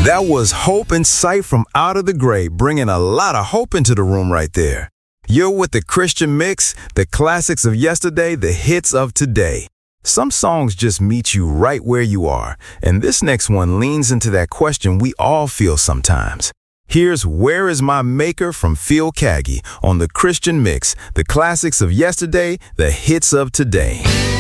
That was Hope in Sight from Out of the Grave, bringing a lot of hope into the room right there. You're with the Christian Mix, the classics of yesterday, the hits of today. Some songs just meet you right where you are, and this next one leans into that question we all feel sometimes. Here's Where Is My Maker from Phil Keaggy on the Christian Mix, the classics of yesterday, the hits of today.